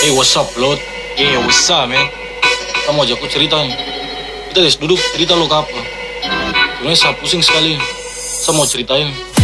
Hey, what's up, Lord? Yeah, what's up, man? Kamu ajak aku cerita nih. Kita duduk cerita lo ke apa? Sebenarnya saya pusing sekali. Saya mau ceritain.